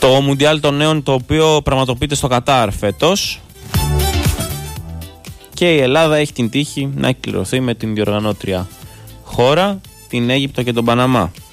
Το Μουντιάλ των Νέων, το οποίο πραγματοποιείται στο Κατάρ φέτος, και η Ελλάδα έχει την τύχη να εκκληρωθεί με την διοργανώτρια χώρα, την Αίγυπτο και τον Παναμά.